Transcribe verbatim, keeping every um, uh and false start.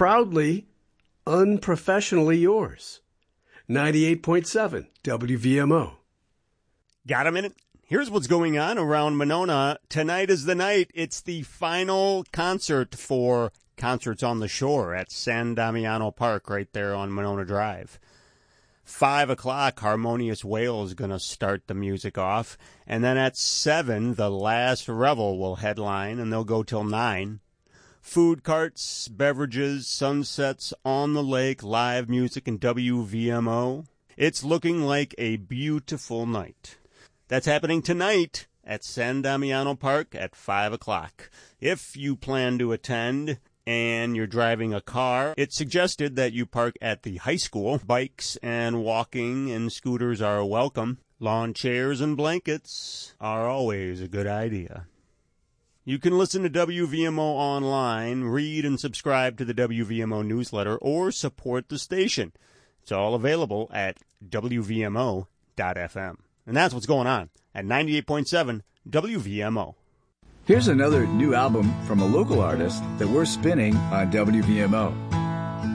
proudly, unprofessionally yours. ninety-eight point seven W V M O. Got a minute? Here's what's going on around Monona. Tonight is the night. It's the final concert for Concerts on the Shore at San Damiano Park right there on Monona Drive. Five o'clock, Harmonious Whale is going to start the music off. And then at seven, the Last Revel will headline, and they'll go till nine. Food carts, beverages, sunsets on the lake, live music, and W V M O. It's looking like a beautiful night. That's happening tonight at San Damiano Park at five o'clock. If you plan to attend and you're driving a car, it's suggested that you park at the high school. Bikes and walking and scooters are welcome. Lawn chairs and blankets are always a good idea. You can listen to W V M O online, read and subscribe to the W V M O newsletter, or support the station. It's all available at W V M O dot F M. And that's what's going on at ninety-eight point seven W V M O. Here's another new album from a local artist that we're spinning on W V M O.